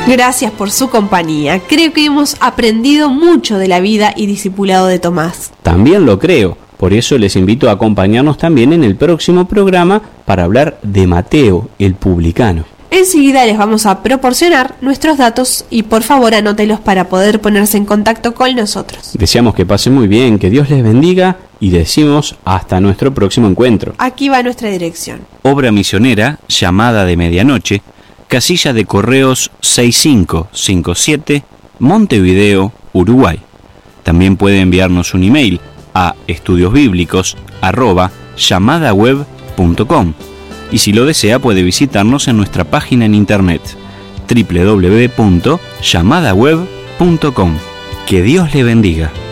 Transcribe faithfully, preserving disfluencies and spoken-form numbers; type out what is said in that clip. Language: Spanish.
Gracias por su compañía. Creo que hemos aprendido mucho de la vida y discipulado de Tomás. También lo creo. Por eso les invito a acompañarnos también en el próximo programa para hablar de Mateo, el publicano. Enseguida les vamos a proporcionar nuestros datos y por favor anótelos para poder ponerse en contacto con nosotros. Deseamos que pasen muy bien, que Dios les bendiga y decimos hasta nuestro próximo encuentro. Aquí va nuestra dirección. Obra misionera, Llamada de Medianoche, casilla de correos seis cinco cinco siete, Montevideo, Uruguay. También puede enviarnos un email a estudiosbíblicos arroba llamadaweb punto com y si lo desea puede visitarnos en nuestra página en internet doble u doble u doble u punto llamadaweb punto com. Que Dios le bendiga.